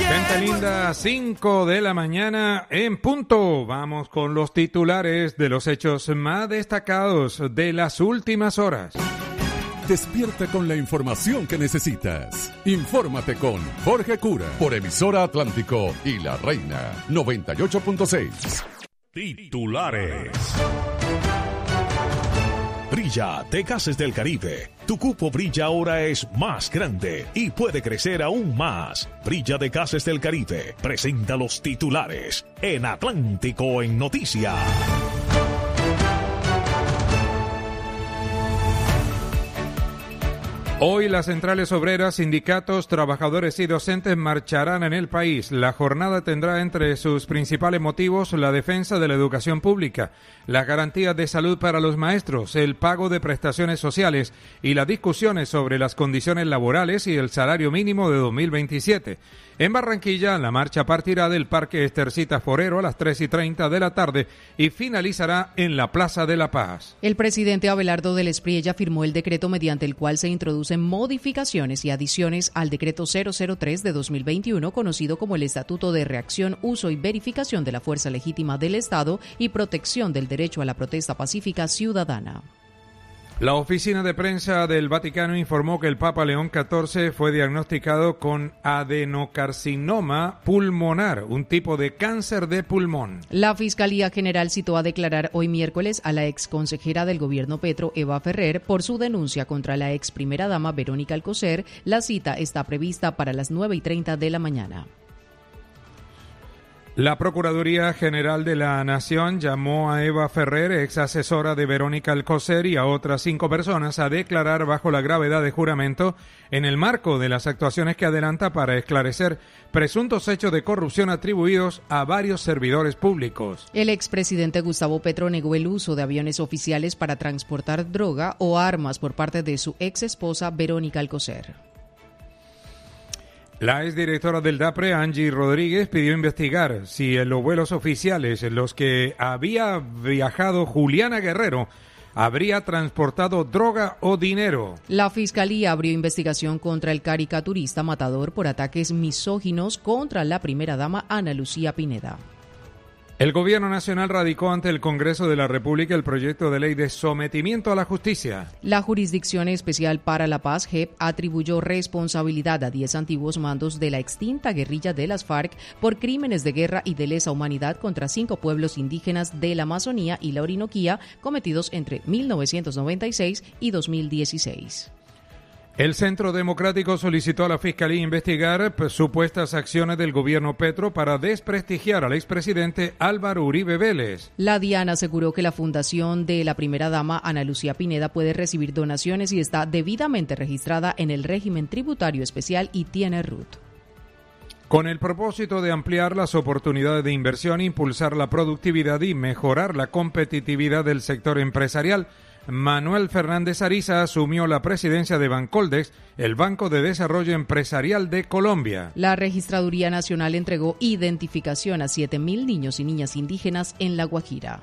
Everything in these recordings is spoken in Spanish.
Gente linda, 5 de la mañana en punto. Vamos con los titulares de los hechos más destacados de las últimas horas. Despierta con la información que necesitas. Infórmate con Jorge Cura por Emisora Atlántico y La Reina 98.6. Titulares. Brilla, de Gases del Caribe. Tu cupo Brilla ahora es más grande y puede crecer aún más. Brilla de Gases del Caribe presenta los titulares en Atlántico en Noticias. Hoy las centrales obreras, sindicatos, trabajadores y docentes marcharán en el país. La jornada tendrá entre sus principales motivos la defensa de la educación pública, las garantías de salud para los maestros, el pago de prestaciones sociales y las discusiones sobre las condiciones laborales y el salario mínimo de 2027. En Barranquilla, la marcha partirá del Parque Estercita Forero a las 3:30 de la tarde y finalizará en la Plaza de la Paz. El presidente Abelardo del Espriella firmó el decreto mediante el cual se introducen modificaciones y adiciones al decreto 003 de 2021, conocido como el Estatuto de Reacción, Uso y Verificación de la Fuerza Legítima del Estado y Protección del Derecho a la Protesta Pacífica Ciudadana. La oficina de prensa del Vaticano informó que el Papa León XIV fue diagnosticado con adenocarcinoma pulmonar, un tipo de cáncer de pulmón. La Fiscalía General citó a declarar hoy miércoles a la exconsejera del gobierno Petro, Eva Ferrer, por su denuncia contra la ex primera dama Verónica Alcocer. La cita está prevista para las 9:30 de la mañana. La Procuraduría General de la Nación llamó a Eva Ferrer, ex asesora de Verónica Alcocer, y a otras 5 personas a declarar bajo la gravedad de juramento en el marco de las actuaciones que adelanta para esclarecer presuntos hechos de corrupción atribuidos a varios servidores públicos. El expresidente Gustavo Petro negó el uso de aviones oficiales para transportar droga o armas por parte de su ex esposa Verónica Alcocer. La exdirectora del DAPRE, Angie Rodríguez, pidió investigar si en los vuelos oficiales en los que había viajado Juliana Guerrero habría transportado droga o dinero. La Fiscalía abrió investigación contra el caricaturista matador por ataques misóginos contra la primera dama Ana Lucía Pineda. El Gobierno Nacional radicó ante el Congreso de la República el proyecto de ley de sometimiento a la justicia. La Jurisdicción Especial para la Paz, JEP, atribuyó responsabilidad a 10 antiguos mandos de la extinta guerrilla de las FARC por crímenes de guerra y de lesa humanidad contra 5 pueblos indígenas de la Amazonía y la Orinoquía cometidos entre 1996 y 2016. El Centro Democrático solicitó a la Fiscalía investigar supuestas acciones del gobierno Petro para desprestigiar al expresidente Álvaro Uribe Vélez. La DIAN aseguró que la fundación de la primera dama Ana Lucía Pineda puede recibir donaciones y está debidamente registrada en el régimen tributario especial y tiene RUT. Con el propósito de ampliar las oportunidades de inversión, impulsar la productividad y mejorar la competitividad del sector empresarial, Manuel Fernández Ariza asumió la presidencia de Bancoldex, el Banco de Desarrollo Empresarial de Colombia. La Registraduría Nacional entregó identificación a 7.000 niños y niñas indígenas en La Guajira.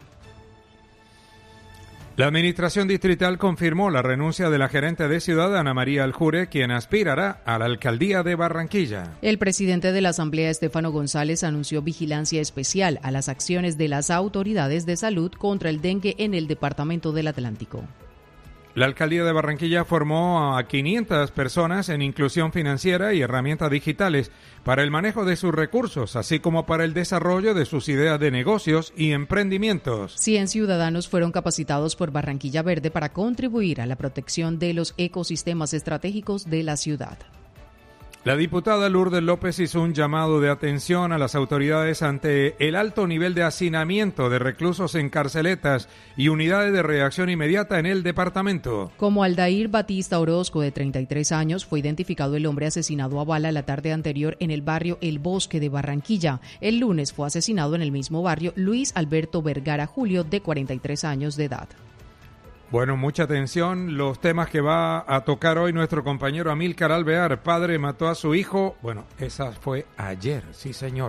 La Administración Distrital confirmó la renuncia de la gerente de Ciudad, Ana María Aljure, quien aspirará a la alcaldía de Barranquilla. El presidente de la Asamblea, Estefano González, anunció vigilancia especial a las acciones de las autoridades de salud contra el dengue en el departamento del Atlántico. La alcaldía de Barranquilla formó a 500 personas en inclusión financiera y herramientas digitales para el manejo de sus recursos, así como para el desarrollo de sus ideas de negocios y emprendimientos. 100 ciudadanos fueron capacitados por Barranquilla Verde para contribuir a la protección de los ecosistemas estratégicos de la ciudad. La diputada Lourdes López hizo un llamado de atención a las autoridades ante el alto nivel de hacinamiento de reclusos en carceletas y unidades de reacción inmediata en el departamento. Como Aldair Batista Orozco, de 33 años, fue identificado el hombre asesinado a bala la tarde anterior en el barrio El Bosque de Barranquilla. El lunes fue asesinado en el mismo barrio Luis Alberto Vergara Julio, de 43 años de edad. Bueno, mucha atención, los temas que va a tocar hoy nuestro compañero Amílcar Alvear. Padre mató a su hijo, bueno, esa fue ayer, sí señor.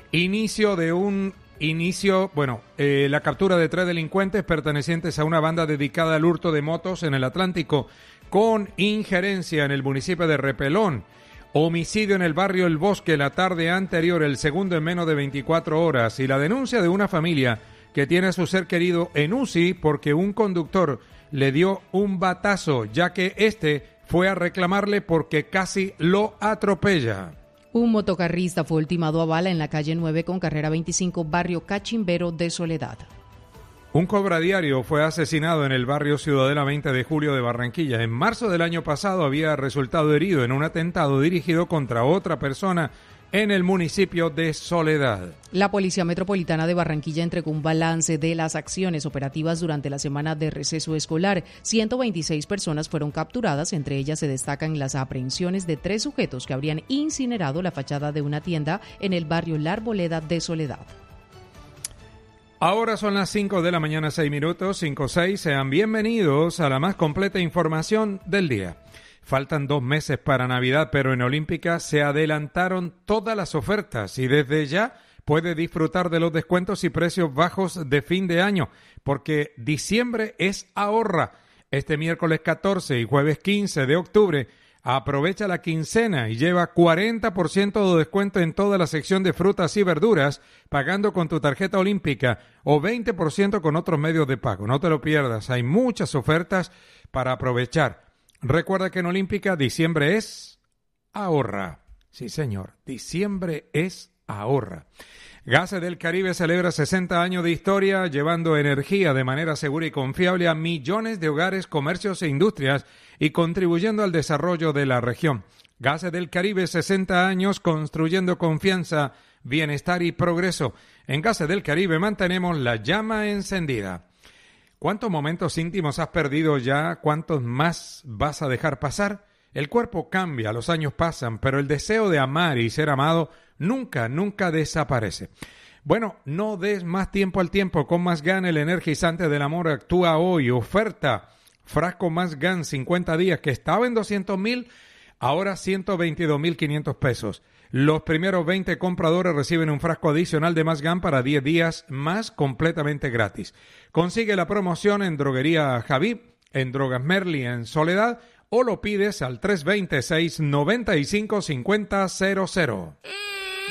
La captura de 3 delincuentes pertenecientes a una banda dedicada al hurto de motos en el Atlántico, con injerencia en el municipio de Repelón. Homicidio en el barrio El Bosque la tarde anterior, el segundo en menos de 24 horas. Y la denuncia de una familia que tiene a su ser querido en UCI porque un conductor le dio un batazo, ya que este fue a reclamarle porque casi lo atropella. Un motocarrista fue ultimado a bala en la calle 9 con carrera 25, barrio Cachimbero de Soledad. Un cobradiario fue asesinado en el barrio Ciudadela 20 de julio de Barranquilla. En marzo del año pasado había resultado herido en un atentado dirigido contra otra persona en el municipio de Soledad. La Policía Metropolitana de Barranquilla entregó un balance de las acciones operativas durante la semana de receso escolar. 126 personas fueron capturadas, entre ellas se destacan las aprehensiones de 3 sujetos que habrían incinerado la fachada de una tienda en el barrio La Arboleda de Soledad. Ahora son las 5 de la mañana, 6 minutos, 5-6. Sean bienvenidos a la más completa información del día. Faltan 2 meses para Navidad, pero en Olímpica se adelantaron todas las ofertas y desde ya puede disfrutar de los descuentos y precios bajos de fin de año, porque diciembre es ahorra. Este miércoles 14 y jueves 15 de octubre aprovecha la quincena y lleva 40% de descuento en toda la sección de frutas y verduras, pagando con tu tarjeta Olímpica o 20% con otros medios de pago. No te lo pierdas, hay muchas ofertas para aprovechar. Recuerda que en Olímpica diciembre es ahorra. Sí, señor, diciembre es ahorra. Gases del Caribe celebra 60 años de historia, llevando energía de manera segura y confiable a millones de hogares, comercios e industrias y contribuyendo al desarrollo de la región. Gases del Caribe, 60 años construyendo confianza, bienestar y progreso. En Gases del Caribe mantenemos la llama encendida. ¿Cuántos momentos íntimos has perdido ya? ¿Cuántos más vas a dejar pasar? El cuerpo cambia, los años pasan, pero el deseo de amar y ser amado nunca desaparece. Bueno, no des más tiempo al tiempo. Con Más Gan, el energizante del amor, actúa hoy. Oferta, frasco Más Gan, 50 días, que estaba en 200,000, ahora 122,500 pesos. Los primeros 20 compradores reciben un frasco adicional de Más Gan para 10 días más, completamente gratis. Consigue la promoción en Droguería Javib, en Drogas Merli en Soledad, o lo pides al 320-695-5000.